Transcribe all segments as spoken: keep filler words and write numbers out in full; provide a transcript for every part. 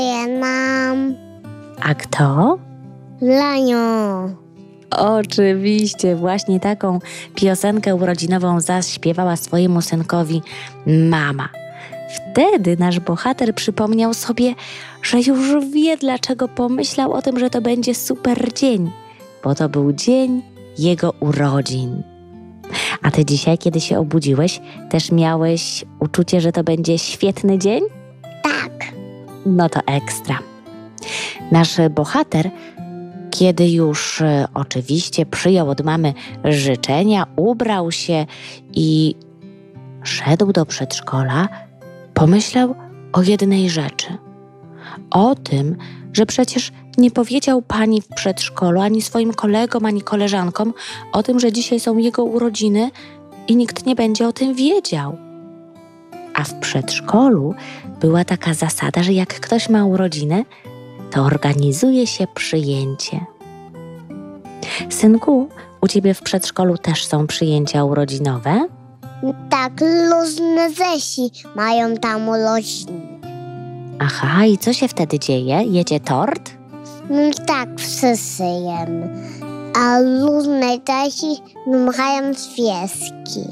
Ja mam A kto? Lanio. Oczywiście, właśnie taką piosenkę urodzinową zaśpiewała swojemu synkowi mama. Wtedy nasz bohater przypomniał sobie, że już wie, dlaczego pomyślał o tym, że to będzie super dzień, bo to był dzień jego urodzin. A ty dzisiaj, kiedy się obudziłeś, też miałeś uczucie, że to będzie świetny dzień? Tak. No to ekstra. Nasz bohater, kiedy już e, oczywiście przyjął od mamy życzenia, ubrał się i szedł do przedszkola, pomyślał o jednej rzeczy. O tym, że przecież nie powiedział pani w przedszkolu, ani swoim kolegom, ani koleżankom o tym, że dzisiaj są jego urodziny i nikt nie będzie o tym wiedział. A w przedszkolu była taka zasada, że jak ktoś ma urodziny, to organizuje się przyjęcie. Synku, u ciebie w przedszkolu też są przyjęcia urodzinowe? Tak, różne zesi mają tam urodziny. Aha, i co się wtedy dzieje? Jedzie tort? No tak, wszyscy jemy. A różne zesi mają zwierzki.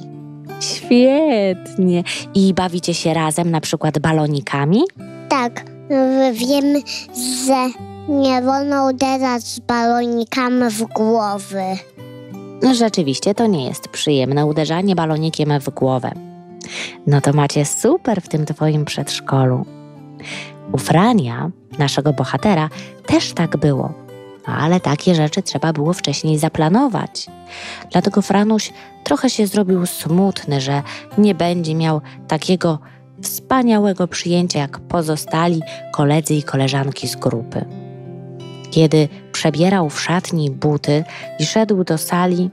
Świetnie. I bawicie się razem na przykład balonikami? Tak, wiemy, że nie wolno uderzać z balonikami w głowy. Rzeczywiście to nie jest przyjemne uderzanie balonikiem w głowę. No to macie super w tym twoim przedszkolu. U Frania, naszego bohatera, też tak było. Ale takie rzeczy trzeba było wcześniej zaplanować. Dlatego Franuś trochę się zrobił smutny, że nie będzie miał takiego wspaniałego przyjęcia jak pozostali koledzy i koleżanki z grupy. Kiedy przebierał w szatni buty i szedł do sali,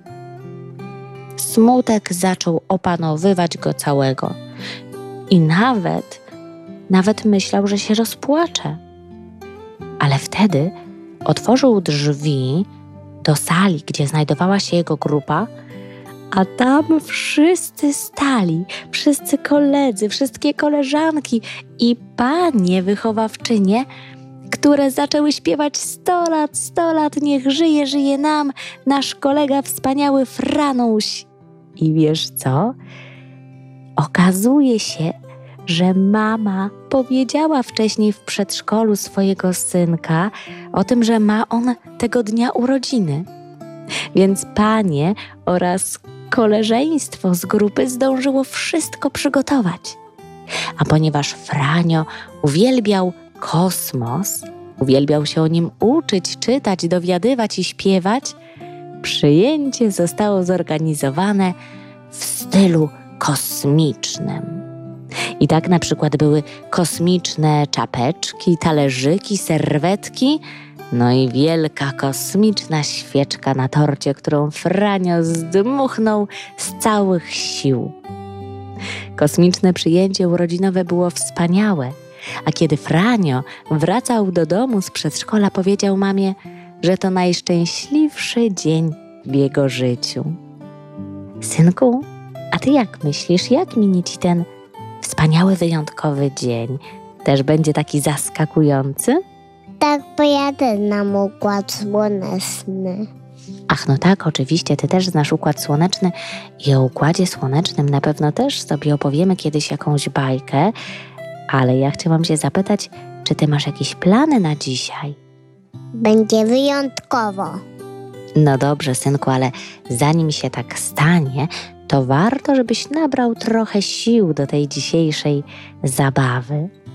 smutek zaczął opanowywać go całego. I nawet, nawet myślał, że się rozpłacze. Ale wtedy otworzył drzwi do sali, gdzie znajdowała się jego grupa, a tam wszyscy stali, wszyscy koledzy, wszystkie koleżanki i panie wychowawczynie, które zaczęły śpiewać sto lat, sto lat, niech żyje, żyje nam, nasz kolega wspaniały Franuś. I wiesz co? Okazuje się, że mama powiedziała wcześniej w przedszkolu swojego synka o tym, że ma on tego dnia urodziny. Więc panie oraz koleżeństwo z grupy zdążyło wszystko przygotować. A ponieważ Franio uwielbiał kosmos, uwielbiał się o nim uczyć, czytać, dowiadywać i śpiewać, przyjęcie zostało zorganizowane w stylu kosmicznym. I tak na przykład były kosmiczne czapeczki, talerzyki, serwetki, no i wielka kosmiczna świeczka na torcie, którą Franio zdmuchnął z całych sił. Kosmiczne przyjęcie urodzinowe było wspaniałe, a kiedy Franio wracał do domu z przedszkola, powiedział mamie, że to najszczęśliwszy dzień w jego życiu. Synku, a ty jak myślisz, jak minie ci ten wspaniały, wyjątkowy dzień? Też będzie taki zaskakujący? Tak, pojadę na układ słoneczny. Ach, no tak, oczywiście, ty też znasz Układ Słoneczny i o Układzie Słonecznym na pewno też sobie opowiemy kiedyś jakąś bajkę, ale ja chciałam się zapytać, czy ty masz jakieś plany na dzisiaj? Będzie wyjątkowo. No dobrze, synku, ale zanim się tak stanie, to warto, żebyś nabrał trochę sił do tej dzisiejszej zabawy.